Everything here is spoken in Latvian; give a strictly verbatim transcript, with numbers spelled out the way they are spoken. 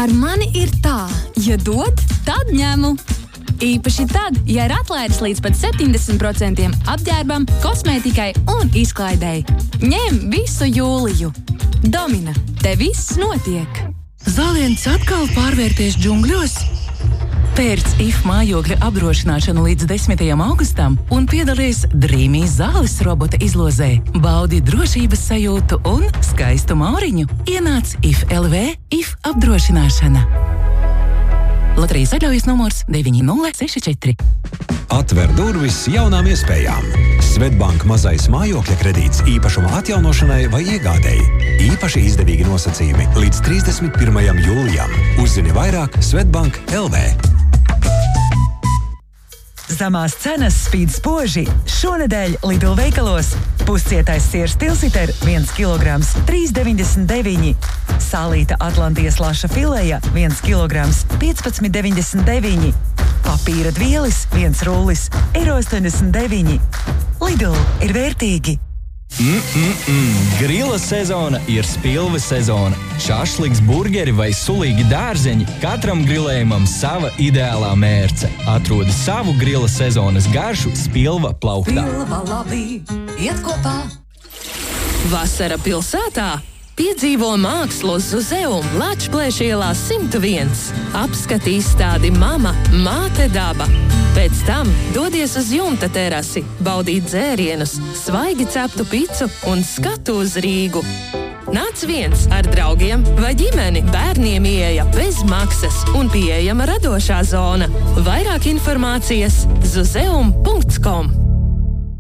Ar mani ir tā, ja dod, tad ņemu. Īpaši tad, ja ir atlaides līdz pat septiņdesmit procentiem apģērbam, kosmētikai un izklaidei. Ņem visu jūliju. Domina, te viss notiek. Zāliens atkal pārvērties džungļos? Pērc I F mājokļa apdrošināšanu līdz desmitajam augustam un piedalies Dreamy zāles robota izlozē. Baudi drošības sajūtu un skaistu mauriņu. Ienāc I F L V I F apdrošināšana. Loterijas atļaujas numurs deviņi nulle seši četri. Atver durvis jaunām iespējām. Svetbank mazais mājokļa kredīts īpašuma atjaunošanai vai iegādēji. Īpaši izdevīgi nosacījumi līdz trīsdesmit pirmajam jūlijam. Uzzini vairāk Svetbank L V. Zemās cenas spīd spoži. Šonedēļ Lidl veikalos. Puscietais siers tilsiter viens kilograms trīs deviņdesmit deviņi. Sālīta Atlantijas laša fileja viens kilograms piecpadsmit deviņdesmit deviņi. Papīra dvielis viens rullis eiro astoņdesmit deviņi. Lidl ir vērtīgi. Mm-mm-mm. Grila sezona ir spilve sezona. Šašliks, burgeri vai sulīgi dārzeņi, katram grilējumam sava ideālā mērce. Atrodi savu grila sezonas garšu Spilva plauktā. Spilva labi, iet kopā. Vasara pilsētā. Piedzīvo mākslu Zuzeum Lačplēša ielā simt viens. Apskati izstādi Mama, Māte daba. Pēc tam dodies uz jumta terasi, baudīt dzērienus, svaigi ceptu picu un skatu uz Rīgu. Nāc viens ar draugiem vai ģimeni, bērniem ieeja bez maksas un pieejama radošā zona. Vairāk informācijas zuzeum punkts com.